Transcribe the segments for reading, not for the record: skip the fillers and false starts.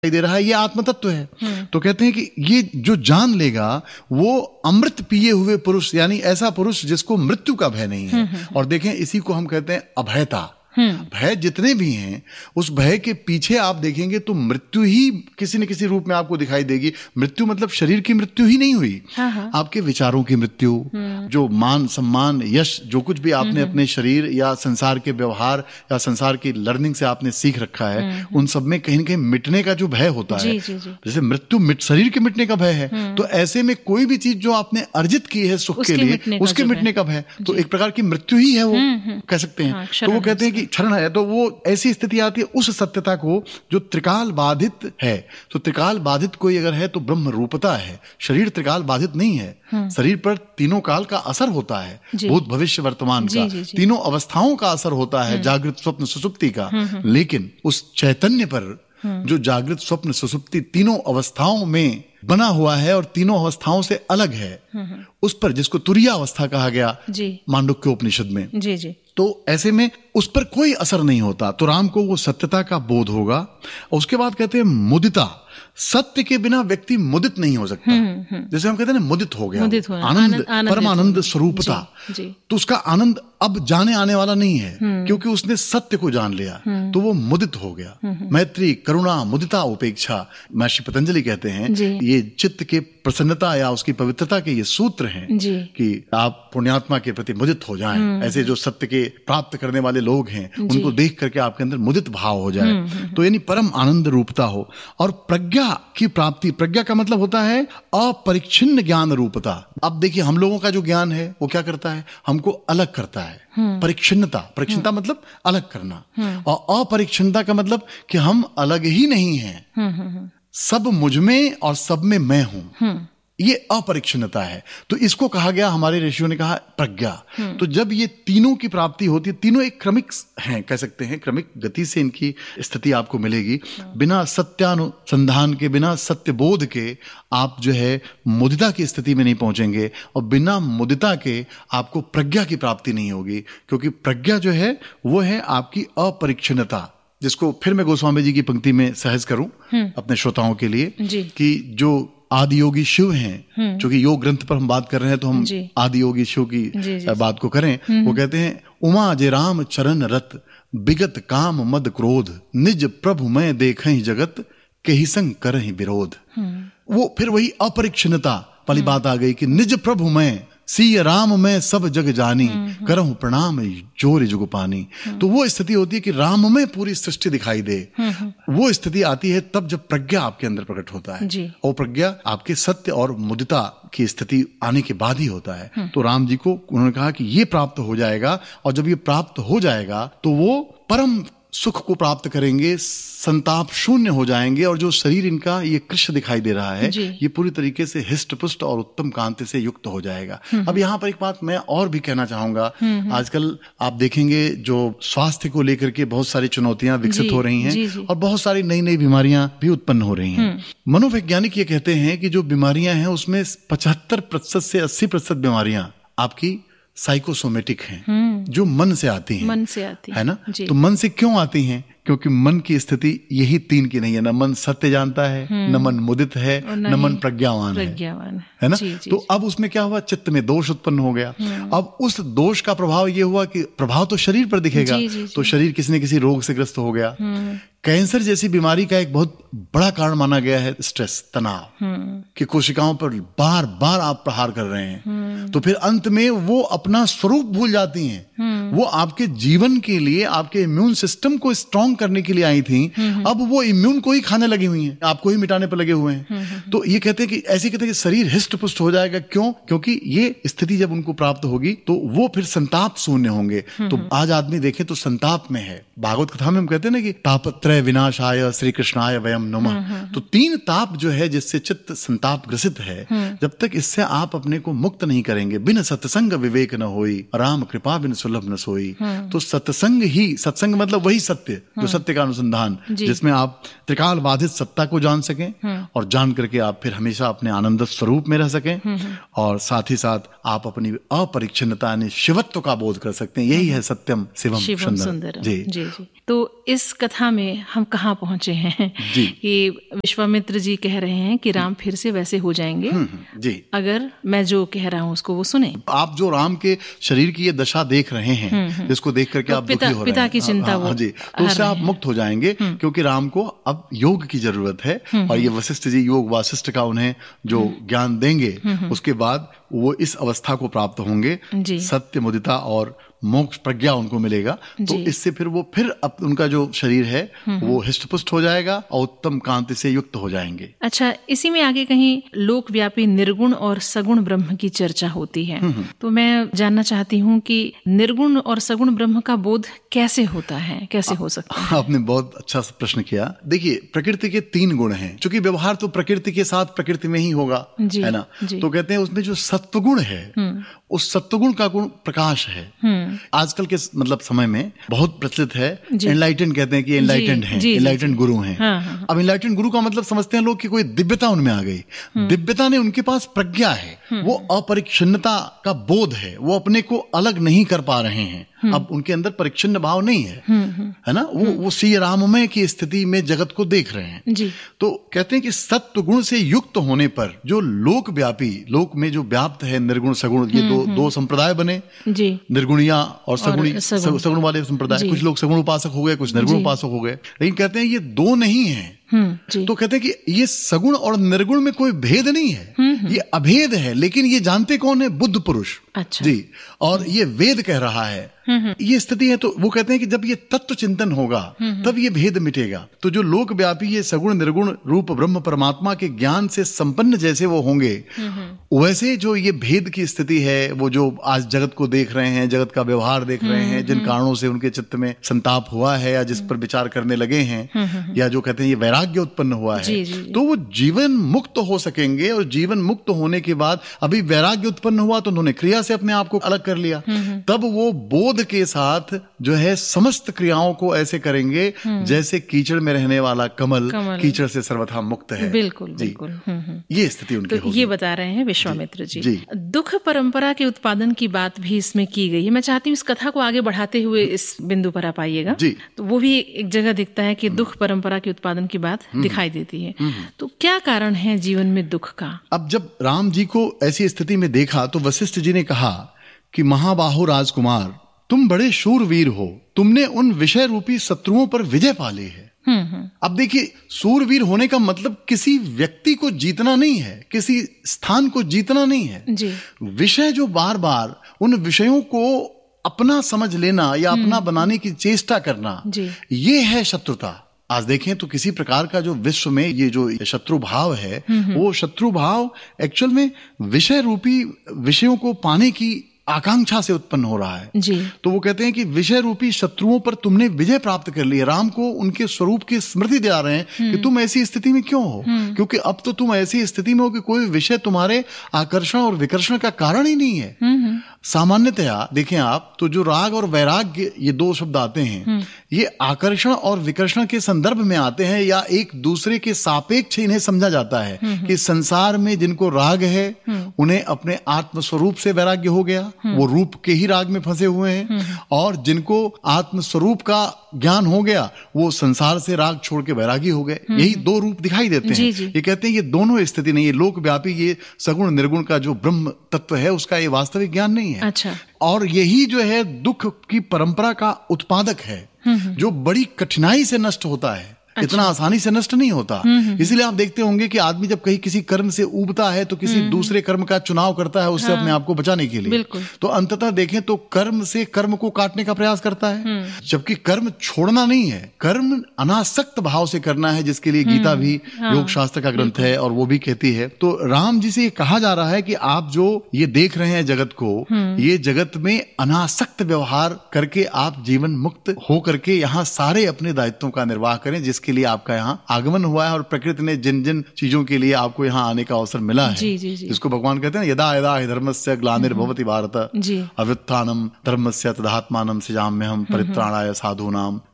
दे रहा है, ये आत्म तत्व है। तो कहते हैं कि ये जो जान लेगा वो अमृत पिए हुए पुरुष, यानी ऐसा पुरुष जिसको मृत्यु का भय नहीं है। और देखें, इसी को हम कहते हैं अभयता। भय जितने भी हैं, उस भय के पीछे आप देखेंगे तो मृत्यु ही किसी न किसी रूप में आपको दिखाई देगी। मृत्यु मतलब शरीर की मृत्यु ही नहीं हुई, आपके विचारों की मृत्यु, जो मान सम्मान यश जो कुछ भी आपने अपने शरीर या संसार के व्यवहार या संसार की लर्निंग से आपने सीख रखा है, उन सब में कहीं न कहीं मिटने का जो भय होता है, जैसे मृत्यु शरीर के मिटने का भय है, तो ऐसे में कोई भी चीज जो आपने अर्जित की है सुख के लिए, उसके मिटने का भय, तो एक प्रकार की मृत्यु ही है, वो कह सकते हैं। तो वो कहते हैं कि क्षरण है, तो वो ऐसी स्थिति आती है उस सत्यता को जो त्रिकाल बाधित है। तो त्रिकाल बाधित कोई अगर है तो ब्रह्म रूपता है। शरीर त्रिकाल बाधित नहीं है, शरीर पर तीनों काल का असर होता है, भूत भविष्य वर्तमान का, तीनों अवस्थाओं का असर होता है, जागृत स्वप्न सुषुप्ति का। लेकिन उस चैतन्य पर जो जागृत स्वप्न सुषुप्ति तीनों अवस्थाओं में बना हुआ है और तीनों अवस्थाओं से अलग है, उस पर जिसको तुरीया अवस्था कहा गया मांडुक्य उपनिषद में, तो ऐसे में उस पर कोई असर नहीं होता। तो राम को वो सत्यता का बोध होगा। और उसके बाद कहते हैं मुदिता, सत्य के बिना व्यक्ति मुदित नहीं हो सकता। जैसे हम कहते हैं ना, मुदित हो गया, आनंद, परमानंद स्वरूपता। तो उसका आनंद अब जाने आने वाला नहीं है, क्योंकि उसने सत्य को जान लिया, तो वो मुदित हो गया। मैत्री, करुणा, मुदिता, उपेक्षा, महर्षि पतंजलि कहते हैं ये चित्त के प्रसन्नता या उसकी पवित्रता के ये सूत्र हैं कि आप पुण्यात्मा के प्रति मुदित हो जाएं। ऐसे जो सत्य के प्राप्त करने वाले लोग हैं, उनको देख करके आपके अंदर मुदित भाव हो जाए, तो यानी परम आनंद रूपता हो। और प्रज्ञा की प्राप्ति, प्रज्ञा का मतलब होता है अपरिच्छिन्न ज्ञान रूपता। अब देखिए, हम लोगों का जो ज्ञान है वो क्या करता है, हमको अलग करता है। परिच्छिन्नता, परिच्छिन्नता मतलब अलग करना, और अपरिच्छिन्नता का मतलब कि हम अलग ही नहीं हैं, सब मुझ में और सब में मैं हूं, ये अपरिच्छिन्नता है। तो इसको कहा गया, हमारे ऋषियों ने कहा प्रज्ञा। तो जब ये तीनों की प्राप्ति होती है, तीनों एक क्रमिक हैं, कह सकते हैं क्रमिक गति से इनकी स्थिति आपको मिलेगी। बिना सत्यानुसंधान के, बिना सत्य बोध के आप जो है मुदिता की स्थिति में नहीं पहुंचेंगे, और बिना मुदिता के आपको प्रज्ञा की प्राप्ति नहीं होगी। क्योंकि प्रज्ञा जो है वो है आपकी अपरिच्छिन्नता, जिसको फिर मैं गोस्वामी जी की पंक्ति में सहज करूं अपने श्रोताओं के लिए, कि जो आदि योगी शिव हैं, क्योंकि योग ग्रंथ पर हम बात कर रहे हैं, तो हम आदि योगी शिव की बात को करें। वो कहते हैं, उमा जे राम चरण रत, बिगत काम मद क्रोध, निज प्रभु मैं देखहि जगत, केहि संग करहि विरोध। वो फिर वही अपरिच्छिन्नता वाली बात आ गई कि निज प्रभु मैं, सिय राम मैं सब जग जानी, करहूं प्रणाम जोर जुग पानी। तो वो स्थिति होती है कि राम में पूरी सृष्टि दिखाई दे। वो स्थिति आती है तब जब प्रज्ञा आपके अंदर प्रकट होता है, और प्रज्ञा आपके सत्य और मुदिता की स्थिति आने के बाद ही होता है। तो राम जी को उन्होंने कहा कि ये प्राप्त हो जाएगा, और जब ये प्राप्त हो जाएगा तो वो परम सुख को प्राप्त करेंगे, संताप शून्य हो जाएंगे, और जो शरीर इनका ये कृष्ण दिखाई दे रहा है, ये पूरी तरीके से हिष्ट पुष्ट और उत्तम कांति से युक्त हो जाएगा। अब यहाँ पर एक बात मैं और भी कहना चाहूंगा। आजकल आप देखेंगे जो स्वास्थ्य को लेकर के बहुत सारी चुनौतियां विकसित हो रही हैं, और बहुत सारी नई नई बीमारियां भी उत्पन्न हो रही हैं। मनोवैज्ञानिक ये कहते हैं कि जो बीमारियां हैं उसमें 75% से 80% बीमारियां आपकी साइकोसोमेटिक हैं, जो मन से आती हैं, है ना। तो मन से क्यों आती हैं? क्योंकि मन की स्थिति यही तीन की नहीं है, न मन सत्य जानता है, न मन मुदित है, न मन प्रज्ञावान है ना। तो अब उसमें क्या हुआ, चित्त में दोष उत्पन्न हो गया। अब उस दोष का प्रभाव ये हुआ कि प्रभाव तो शरीर पर दिखेगा, तो शरीर किसी न किसी रोग से ग्रस्त हो गया। कैंसर जैसी बीमारी का एक बहुत बड़ा कारण माना गया है स्ट्रेस, तनाव, कि कोशिकाओं पर बार बार आप प्रहार कर रहे हैं, तो फिर अंत में वो अपना स्वरूप भूल जाती हैं। वो आपके जीवन के लिए, आपके इम्यून सिस्टम को स्ट्रांग करने के लिए आई थी, अब वो इम्यून को ही खाने लगी हुई हैं, आपको ही मिटाने पर लगे हुए हैं। तो ये कहते हैं कि ऐसे कहते हैं कि शरीर हिष्ट पुष्ट हो जाएगा। क्यों? क्योंकि ये स्थिति जब उनको प्राप्त होगी तो वो फिर संताप शून्य होंगे। तो आज आदमी देखे तो संताप में है। भागवत कथा में हम कहते हैं ना कि तापत्रय विनाशाय श्री कृष्णाय वयम नमः। तो तीन ताप जो है जिससे चित्त संताप ग्रसित है, जब तक इससे आप अपने को मुक्त नहीं करेंगे, बिन सत्संग विवेक न होई, राम कृपा बिन सुलभ न सोई। तो सत्संग ही, सत्संग मतलब वही सत्य जो सत्य का अनुसंधान, जिसमें आप त्रिकाल बाधित सत्ता को जान सकें और जान करके आप फिर हमेशा अपने आनंद स्वरूप में रह सकें और साथ ही साथ आप अपनी अपरिच्छिन्नता यानी शिवत्व का बोध कर सकते हैं। यही है सत्यम शिवम सुंदरम। जी जी जी। तो इस कथा में हम कहाँ पहुंचे हैं कि विश्वामित्र जी कह रहे हैं कि राम फिर से वैसे हो जाएंगे जी, अगर मैं जो कह रहा हूँ उसको वो सुने। आप जो राम के शरीर की ये दशा देख रहे हैं, जिसको देख करके तो आप दुखी हो रहे हैं, पिता की चिंता वो जी, तो उससे आप मुक्त हो जाएंगे क्योंकि राम को अब योग की जरूरत है और ये वशिष्ठ जी योग वासिष्ठ का उन्हें जो ज्ञान देंगे उसके बाद वो इस अवस्था को प्राप्त होंगे, सत्य मुदिता और मोक्ष प्रज्ञा उनको मिलेगा। तो इससे फिर वो फिर अब उनका जो शरीर है वो हिष्टपुष्ट हो जाएगा और उत्तम कांति से युक्त हो जाएंगे। अच्छा, इसी में आगे कहीं लोकव्यापी निर्गुण और सगुण ब्रह्म की चर्चा होती है। तो मैं जानना चाहती हूँ कि निर्गुण और सगुण ब्रह्म का बोध कैसे होता है, कैसे हो सकता है? आपने बहुत अच्छा प्रश्न किया। देखिए, प्रकृति के 3 गुण हैं, क्योंकि व्यवहार तो प्रकृति के साथ प्रकृति में ही होगा, है ना। तो कहते हैं उसमें जो सत्वगुण है उस सत्वगुण का गुण प्रकाश है। आजकल के मतलब समय में बहुत प्रचलित है, एनलाइटेंड कहते हैं कि एनलाइटेंड है, एनलाइटेंड गुरु हैं। हाँ। अब एनलाइटेंड गुरु का मतलब समझते हैं लोग कि कोई दिव्यता उनमें आ गई। दिव्यता ने उनके पास प्रज्ञा है, वो अपरिच्छिन्नता का बोध है, वो अपने को अलग नहीं कर पा रहे हैं। अब उनके अंदर परिच्छिन्न भाव नहीं है, है ना। वो श्री राममय की स्थिति में जगत को देख रहे हैं जी। तो कहते हैं कि सत्व गुण से युक्त होने पर जो लोक व्यापी, लोक में जो व्याप्त है निर्गुण सगुण, ये दो संप्रदाय बने जी, निर्गुणिया और सगुण वाले संप्रदाय। कुछ लोग सगुण उपासक हो गए, कुछ निर्गुण उपासक हो गए, लेकिन कहते हैं ये 2 नहीं है। तो कहते हैं कि ये सगुण और निर्गुण में कोई भेद नहीं है, ये अभेद है। लेकिन ये जानते कौन है? बुद्ध पुरुष। अच्छा। जी, और ये वेद कह रहा है, ये स्थिति है। तो वो कहते हैं कि जब ये तत्व चिंतन होगा तब ये भेद मिटेगा। तो जो लोक व्यापी ये सगुण निर्गुण रूप ब्रह्म परमात्मा के ज्ञान से संपन्न जैसे वो होंगे, वैसे जो ये भेद की स्थिति है, वो जो आज जगत को देख रहे हैं, जगत का व्यवहार देख रहे हैं, जिन कारणों से उनके चित्त में संताप हुआ है या जिस पर विचार करने लगे हैं, या जो कहते हैं ये वैराग्य उत्पन्न हुआ है, तो वो जीवन मुक्त हो सकेंगे। और जीवन मुक्त होने के बाद, अभी वैराग्य उत्पन्न हुआ तो उन्होंने क्रिया से अपने आप को अलग कर लिया, तब वो बोध के साथ जो है समस्त क्रियाओं को ऐसे करेंगे जैसे कीचड़ में रहने वाला कमल कीचड़ से सर्वथा मुक्त है। बिल्कुल बिल्कुल। ये स्थिति उनकी तो ये बता रहे हैं विश्वामित्र जी। दुख परंपरा के उत्पादन की बात भी इसमें की गई है। मैं चाहती हूँ इस कथा को आगे बढ़ाते हुए इस बिंदु पर आप आइएगा। तो वो भी एक जगह दिखता है कि दुख परंपरा के उत्पादन की बात दिखाई देती है। तो क्या कारण है जीवन में दुख का? अब जब राम जी को ऐसी स्थिति में देखा तो वशिष्ठ जी ने कहा कि महाबाहु राजकुमार, तुम बड़े शूरवीर हो, तुमने उन विषय रूपी शत्रुओं पर विजय पा ली है। अब देखिए, शूरवीर होने का मतलब किसी व्यक्ति को जीतना नहीं है, किसी स्थान को जीतना नहीं है जी। विषय जो बार बार उन विषयों को अपना समझ लेना या अपना बनाने की चेष्टा करना, ये है शत्रुता। आज देखें तो किसी प्रकार का जो विश्व में ये जो शत्रु भाव है, वो शत्रु भाव एक्चुअल में विषय रूपी विषयों को पाने की आकांक्षा से उत्पन्न हो रहा है जी। तो वो कहते हैं कि विषय रूपी शत्रुओं पर तुमने विजय प्राप्त कर ली है। राम को उनके स्वरूप की स्मृति दिला रहे हैं कि तुम ऐसी स्थिति में क्यों हो, क्योंकि अब तो तुम ऐसी स्थिति में हो कि कोई विषय तुम्हारे आकर्षण और विकर्षण का कारण ही नहीं है। सामान्यतया देखें आप तो जो राग और वैराग्य ये 2 शब्द आते हैं, ये आकर्षण और विकर्षण के संदर्भ में आते हैं या एक दूसरे के सापेक्ष इन्हें समझा जाता है कि संसार में जिनको राग है उन्हें अपने आत्मस्वरूप से वैराग्य हो गया, वो रूप के ही राग में फंसे हुए हैं, और जिनको आत्मस्वरूप का ज्ञान हो गया वो संसार से राग छोड़ के वैरागी हो गए। यही 2 रूप दिखाई देते हैं। ये कहते हैं ये दोनों स्थिति नहीं है। लोक व्यापी ये सगुण निर्गुण का जो ब्रह्म तत्व है उसका ये वास्तविक ज्ञान नहीं है। अच्छा। और यही जो है दुख की परंपरा का उत्पादक है, जो बड़ी कठिनाई से नष्ट होता है। अच्छा। इतना आसानी से नष्ट नहीं होता। इसीलिए आप देखते होंगे कि आदमी जब कहीं किसी कर्म से उबता है तो किसी दूसरे कर्म का चुनाव करता है उससे अपने आप को बचाने के लिए। तो अंततः देखें तो कर्म से कर्म को काटने का प्रयास करता है, जबकि कर्म छोड़ना नहीं है, कर्म अनासक्त भाव से करना है, जिसके लिए गीता भी योग शास्त्र का ग्रंथ है और वो भी कहती है। तो राम जी से कहा जा रहा है कि आप जो ये देख रहे हैं जगत को, ये जगत में अनासक्त व्यवहार करके आप जीवन मुक्त हो करके यहाँ सारे अपने दायित्वों का निर्वाह करें, जिसके लिए आपका यहाँ आगमन हुआ है। और प्रकृति ने जिन जिन चीजों के लिए आपको यहाँ आने का अवसर मिला है, जिसको भगवान कहते हैं यदा यदा हि धर्मस्य ग्लानिर्भवति भारत अव्युत्थानम धर्मस्य तदात्मानं सृजाम्यहं परित्राणाय साधूनां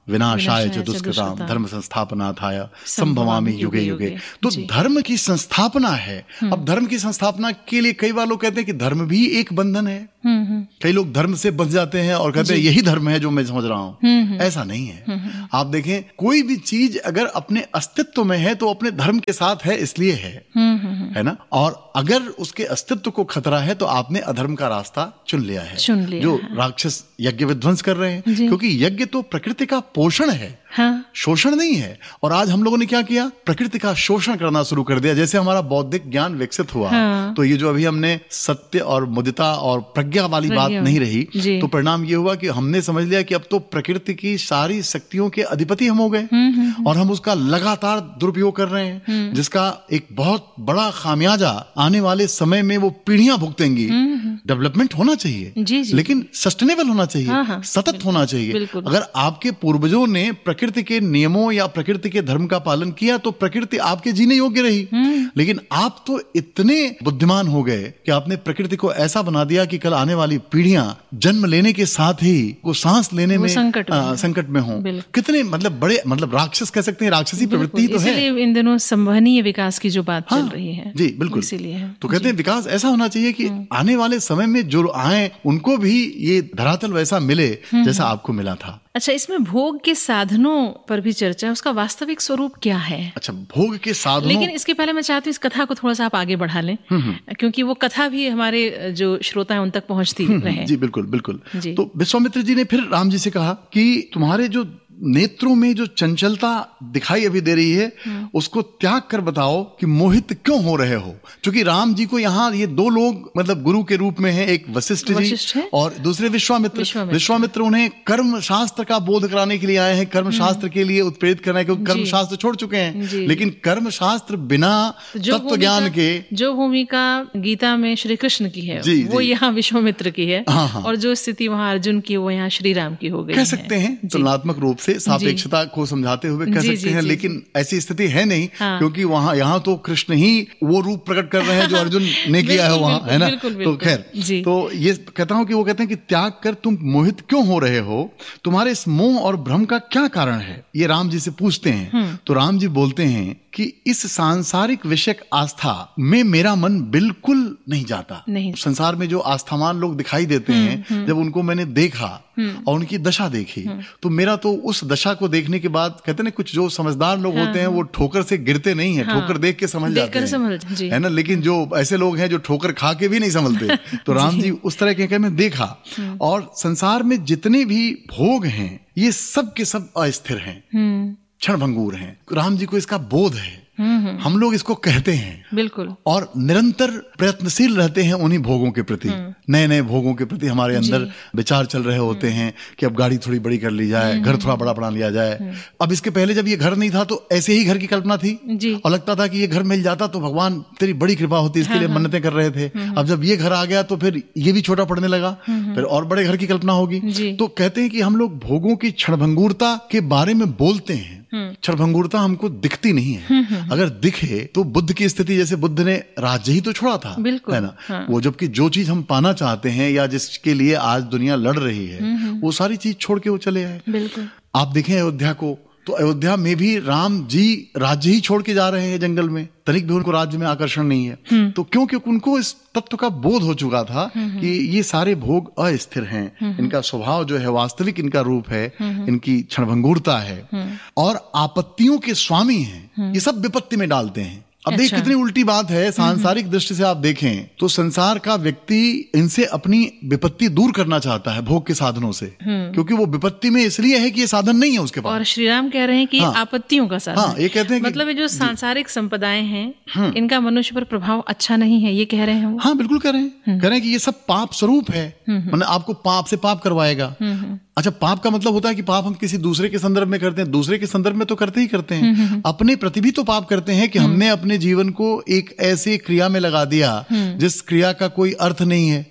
विनाशाय च दुष्कृताम धर्म संस्थापनार्थाय संभवामि युगे युगे। तो धर्म की संस्थापना है। अब धर्म की संस्थापना के लिए कई बार लोग कहते हैं कि धर्म भी एक बंधन है। कई लोग धर्म से बंध जाते हैं और कहते हैं यही धर्म है जो मैं समझ रहा हूं। ऐसा नहीं है। आप देखें, कोई भी चीज अगर अपने अस्तित्व में है तो अपने धर्म के साथ है, इसलिए है ना। और अगर उसके अस्तित्व को खतरा है तो आपने अधर्म का रास्ता चुन लिया है, जो राक्षस यज्ञ विध्वंस कर रहे हैं। क्योंकि यज्ञ तो प्रकृति का पोषण है, शोषण नहीं है। और आज हम लोगों ने क्या किया, प्रकृति का शोषण करना शुरू कर दिया। जैसे हमारा बौद्धिक ज्ञान विकसित हुआ, तो ये जो अभी हमने सत्य और मुदिता और प्रज्ञा वाली बात नहीं रही, तो परिणाम ये हुआ कि हमने समझ लिया कि अब तो प्रकृति की सारी शक्तियों के अधिपति हम हो गए और हम उसका लगातार दुरुपयोग कर रहे हैं, जिसका एक बहुत बड़ा खामियाजा आने वाले समय में वो पीढ़ियां भुगतेंगी। डेवलपमेंट होना चाहिए, लेकिन सस्टेनेबल होना चाहिए, सतत होना चाहिए। अगर आपके पूर्वजों ने प्रकृति के नियमों या प्रकृति के धर्म का पालन किया तो प्रकृति आपके जीने योग्य रही। लेकिन आप तो इतने बुद्धिमान हो गए कि आपने प्रकृति को ऐसा बना दिया कि कल आने वाली पीढ़ियां जन्म लेने के साथ ही को सांस लेने में संकट में हो। कितने मतलब बड़े, मतलब राक्षस कह सकते हैं, राक्षसी प्रवृत्ति ही तो है। इसीलिए इन दिनों संवहनीय विकास की जो बात चल रही है। जी बिल्कुल, तो कहते हैं विकास ऐसा होना चाहिए कि आने वाले समय में जो आए उनको भी ये धरातल वैसा मिले जैसा आपको मिला था। अच्छा, इसमें भोग के साधनों पर भी चर्चा है, उसका वास्तविक स्वरूप क्या है? अच्छा, भोग के साधनों, लेकिन इसके पहले मैं चाहती हूँ इस कथा को थोड़ा सा आप आगे बढ़ा लें, क्योंकि वो कथा भी हमारे जो श्रोता है उन तक पहुंचती रहे। जी बिल्कुल बिल्कुल। तो विश्वामित्र जी ने फिर राम जी से कहा कि तुम्हारे जो नेत्रों में जो चंचलता दिखाई अभी दे रही है उसको त्याग कर बताओ कि मोहित क्यों हो रहे हो। क्योंकि राम जी को यहाँ ये दो लोग मतलब गुरु के रूप में हैं, एक वशिष्ठ जी और दूसरे विश्वामित्र उन्हें कर्म शास्त्र का बोध कराने के लिए आए हैं, कर्म शास्त्र के लिए उत्प्रेरित करना है, क्योंकि कर्म शास्त्र छोड़ चुके हैं। लेकिन कर्म शास्त्र बिना तत्व ज्ञान के, जो भूमिका गीता में श्री कृष्ण की है वो यहाँ विश्वामित्र की है, और जो स्थिति वहाँ अर्जुन की वो यहाँ श्री राम की हो गई, कह सकते हैं तुलनात्मक रूप से सापेक्षता को समझाते हुए कह सकते हैं। लेकिन ऐसी स्थिति है नहीं, क्योंकि वहां यहाँ तो कृष्ण ही वो रूप प्रकट कर रहे हैं जो अर्जुन ने किया है वहां, है ना। तो खैर, तो ये कहता हूं कि वो कहते हैं कि त्याग कर तुम मोहित क्यों हो रहे हो, तुम्हारे इस मोह और भ्रम का क्या कारण है, ये राम जी से पूछते हैं। तो राम जी बोलते हैं कि इस सांसारिक विषयक आस्था में मेरा मन बिल्कुल नहीं जाता। संसार में जो आस्थावान लोग दिखाई देते हैं, जब उनको मैंने देखा और उनकी दशा देखी, तो मेरा तो उस दशा को देखने के बाद, कहते हैं कुछ जो समझदार लोग होते हैं वो ठोकर से गिरते नहीं है, ठोकर देख के समझ जाते हैं, है ना। लेकिन जो ऐसे लोग हैं जो ठोकर खा के भी नहीं समझते, तो राम जी उस तरह के मैं देखा। और संसार में जितने भी भोग हैं ये सब के सब अस्थिर हैं, क्षणभंगुर हैं। राम जी को इसका बोध है, हम लोग इसको कहते हैं बिल्कुल, और निरंतर प्रयत्नशील रहते हैं उन्हीं भोगों के प्रति, नए नए भोगों के प्रति हमारे अंदर विचार चल रहे होते हैं कि अब गाड़ी थोड़ी बड़ी कर ली जाए, घर थोड़ा बड़ा बना लिया जाए। अब इसके पहले जब ये घर नहीं था तो ऐसे ही घर की कल्पना थी और लगता था कि ये घर मिल जाता तो भगवान तेरी बड़ी कृपा होती, इसके लिए मन्नतें कर रहे थे। अब जब ये घर आ गया तो फिर ये भी छोटा पड़ने लगा, फिर और बड़े घर की कल्पना होगी। तो कहते हैं कि हम लोग भोगों की क्षणभंगुरता के बारे में बोलते हैं, क्षणभंगुरता हमको दिखती नहीं है। अगर दिखे तो बुद्ध की स्थिति, जैसे बुद्ध ने राज्य ही तो छोड़ा था, है ना। वो जबकि जो चीज हम पाना चाहते हैं या जिसके लिए आज दुनिया लड़ रही है, वो सारी चीज छोड़ के वो चले आए। आप देखें अयोध्या को, तो अयोध्या में भी राम जी राज्य ही छोड़ के जा रहे हैं जंगल में, तनिक भी उनको राज्य में आकर्षण नहीं है। तो क्योंकि उनको इस तत्व का बोध हो चुका था कि ये सारे भोग अस्थिर हैं, इनका स्वभाव जो है वास्तविक इनका रूप है, इनकी क्षणभंगुरता है और आपत्तियों के स्वामी हैं, ये सब विपत्ति में डालते हैं। अब देख कितनी उल्टी बात है, सांसारिक दृष्टि से आप देखें तो संसार का व्यक्ति इनसे अपनी विपत्ति दूर करना चाहता है भोग के साधनों से, क्योंकि वो विपत्ति में इसलिए है कि ये साधन नहीं है उसके पास। और श्री राम कह रहे हैं कि आपत्तियों का साधन, ये कहते हैं मतलब ये जो सांसारिक संपदाएं हैं इनका मनुष्य पर प्रभाव अच्छा नहीं है, ये कह रहे हैं। हाँ बिल्कुल कह रहे हैं कि ये सब पाप स्वरूप है, मतलब आपको पाप से पाप करवाएगा। अच्छा, पाप का मतलब होता है कि पाप हम किसी दूसरे के संदर्भ में करते हैं, दूसरे के संदर्भ में तो करते ही करते हैं, अपने प्रति भी तो पाप करते हैं कि हमने अपने जीवन को एक ऐसी क्रिया में लगा दिया जिस क्रिया का कोई अर्थ नहीं है,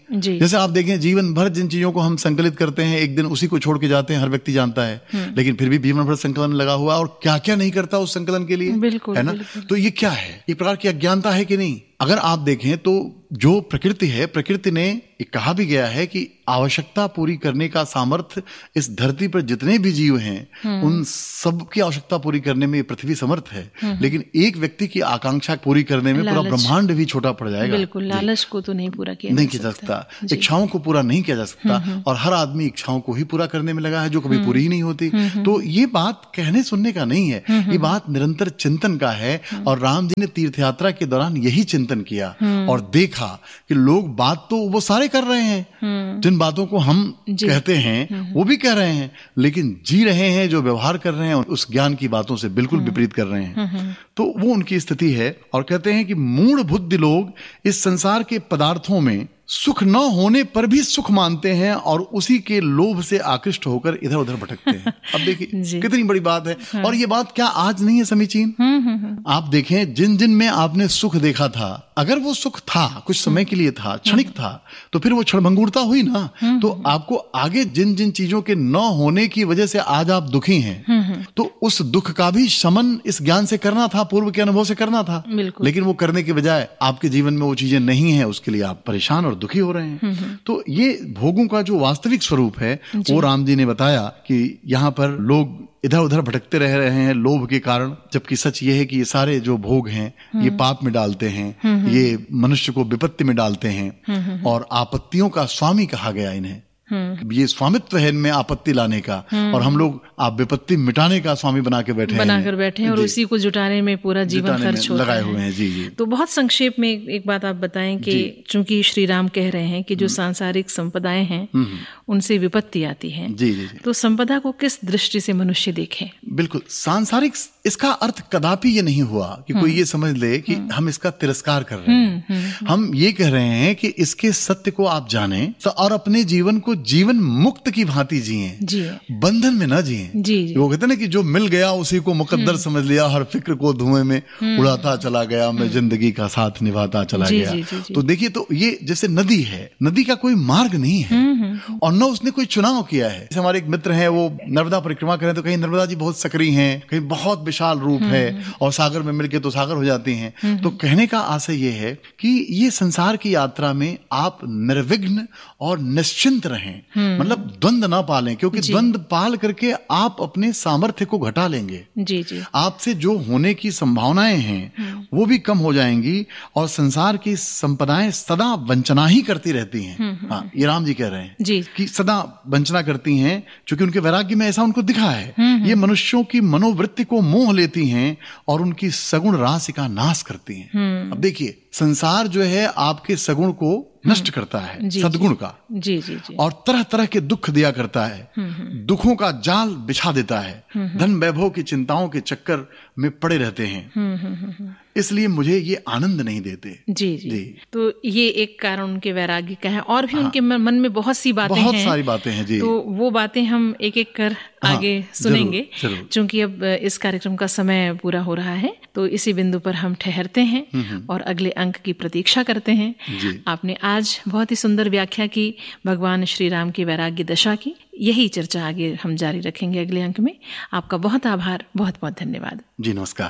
जैसे आप देखें जीवन भर जिन चीजों को हम संकलित करते हैं एक दिन उसी को छोड़ के जाते हैं, हर व्यक्ति जानता है, लेकिन फिर भी जीवन भर संकलन लगा हुआ और क्या क्या नहीं करता उस संकलन के लिए, है ना। तो ये क्या है, एक प्रकार की अज्ञानता है कि नहीं। अगर आप देखें तो जो प्रकृति है, प्रकृति ने कहा भी गया है कि आवश्यकता पूरी करने का सामर्थ्य इस धरती पर जितने भी जीव हैं उन सब की आवश्यकता पूरी करने में पृथ्वी समर्थ है, लेकिन एक व्यक्ति की आकांक्षा पूरी करने में पूरा ब्रह्मांड भी छोटा पड़ जाएगा। बिल्कुल, लालच को तो नहीं पूरा किया जा सकता, इच्छाओं को पूरा नहीं किया जा सकता, और हर आदमी इच्छाओं को ही पूरा करने में लगा है जो कभी पूरी ही नहीं होती। तो ये बात कहने सुनने का नहीं है, ये बात निरंतर चिंतन का है। और राम जी ने तीर्थ यात्रा के दौरान यही चिंतन किया और देखा कि लोग बात तो वो सारे कर रहे हैं, जिन बातों को हम कहते हैं वो भी कह रहे हैं, लेकिन जी रहे हैं, जो व्यवहार कर रहे हैं उस ज्ञान की बातों से बिल्कुल विपरीत कर रहे हैं। तो वो उनकी स्थिति है। और कहते हैं कि मूढ़ बुद्धि लोग इस संसार के पदार्थों में सुख न होने पर भी सुख मानते हैं और उसी के लोभ से आकृष्ट होकर इधर उधर भटकते हैं। अब देखिए कितनी बड़ी बात है। और ये बात क्या आज नहीं है समीचीन। आप देखें जिन जिन में आपने सुख देखा था, अगर वो सुख था कुछ समय के लिए था, क्षणिक था, तो फिर वो क्षणभंगुरता हुई ना। तो आपको आगे जिन जिन चीजों के न होने की वजह से आज आप दुखी हैं, तो उस दुख का भी शमन इस ज्ञान से करना था, पूर्व के अनुभव से करना था, लेकिन वो करने के बजाय आपके जीवन में वो चीजें नहीं है, उसके लिए आप परेशान और दुखी हो रहे हैं। तो ये भोगों का जो वास्तविक स्वरूप है वो राम जी ने बताया कि यहाँ पर लोग इधर उधर भटकते रह रहे हैं लोभ के कारण, जबकि सच ये है कि ये सारे जो भोग हैं ये पाप में डालते हैं, ये मनुष्य को विपत्ति में डालते हैं, और आपत्तियों का स्वामी कहा गया इन्हें। ये स्वामित्व है इनमें आपत्ति लाने का, और हम लोग आप विपत्ति मिटाने का स्वामी बनाकर बैठे हैं और उसी को जुटाने में पूरा जीवन खर्च लगाए हुए हैं। जी। तो बहुत संक्षेप में एक बात आप बताएं कि चूंकि श्री राम कह रहे हैं कि जो सांसारिक संपदाएं हैं उनसे विपत्ति आती है, जी, तो संपदा को किस दृष्टि से मनुष्य देखे। बिल्कुल, सांसारिक इसका अर्थ कदापि ये नहीं हुआ कि कोई ये समझ ले कि हम इसका तिरस्कार कर रहे हैं। हम ये कह रहे हैं कि इसके सत्य को आप जानें और अपने जीवन को जीवन मुक्त की भांति जिएं, बंधन में ना जिएं। वो कहते हैं ना कि जो मिल गया उसी को मुकद्दर समझ लिया, हर फिक्र को धुएं में उड़ाता चला गया, मैं जिंदगी का साथ निभाता चला गया। तो देखिए, तो ये जैसे नदी है, नदी का कोई मार्ग नहीं है और न उसने कोई चुनाव किया है। जैसे हमारे एक मित्र हैं, वो नर्मदा परिक्रमा करें तो कहीं नर्मदा जी बहुत सकरी हैं, कहीं बहुत विशाल रूप है, और सागर में मिलके तो सागर हो जाती हैं। तो कहने का आशय ये है कि ये संसार की यात्रा में आप निर्विघ्न और निश्चिंत रहें, मतलब द्वंद्व ना पालें, क्योंकि द्वंद्व पाल करके आप अपने सामर्थ्य को घटा लेंगे। जी। आपसे जो होने की संभावनाएं हैं वो भी कम हो जाएंगी, और संसार की संपदाएं सदा वंचना ही करती रहती हैं। हाँ, ये राम जी कह रहे हैं जी, कि सदा वंचना करती हैं, क्योंकि उनके वैराग्य में ऐसा उनको दिखा है। ये मनुष्यों की मनोवृत्ति को मोह लेती हैं और उनकी सगुण राशि का नाश करती हैं। अब देखिए, संसार जो है आपके सगुण को नष्ट करता है, सद्गुण का, जी, और तरह तरह के दुख दिया करता है, दुखों का जाल बिछा देता है, धन वैभव की चिंताओं के चक्कर में पड़े रहते हैं, इसलिए मुझे ये आनंद नहीं देते। जी। तो ये एक कारण उनके वैराग्य का है, और भी उनके मन में बहुत सी बातें हैं, बहुत सारी बातें हैं जी। तो वो बातें हम एक एक कर आगे सुनेंगे, क्योंकि अब इस कार्यक्रम का समय पूरा हो रहा है। तो इसी बिंदु पर हम ठहरते हैं और अगले अंक की प्रतीक्षा करते हैं। आपने आज बहुत ही सुंदर व्याख्या की भगवान श्री राम की वैराग्य दशा की। यही चर्चा आगे हम जारी रखेंगे अगले अंक में। आपका बहुत आभार, बहुत बहुत धन्यवाद जी। नमस्कार।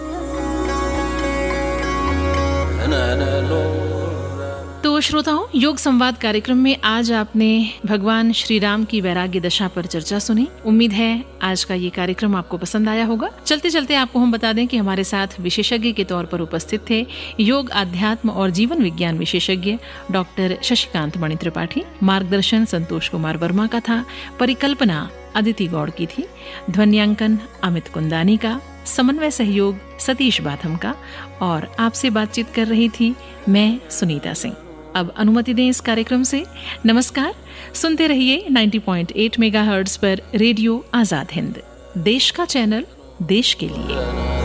तो श्रोताओं, योग संवाद कार्यक्रम में आज आपने भगवान श्री राम की वैराग्य दशा पर चर्चा सुनी। उम्मीद है आज का ये कार्यक्रम आपको पसंद आया होगा। चलते चलते आपको हम बता दें कि हमारे साथ विशेषज्ञ के तौर पर उपस्थित थे योग, अध्यात्म और जीवन विज्ञान विशेषज्ञ डॉक्टर शशिकांत मणि त्रिपाठी। मार्गदर्शन संतोष कुमार वर्मा का था। परिकल्पना अदिति गौड़ की थी। ध्वन्यांकन अमित कुंदानी का। समन्वय सहयोग सतीश बाथम का। और आपसे बातचीत कर रही थी मैं सुनीता सिंह। अब अनुमति दें इस कार्यक्रम से। नमस्कार। सुनते रहिए 90.8 मेगाहर्ट्ज पर रेडियो आजाद हिंद, देश का चैनल, देश के लिए।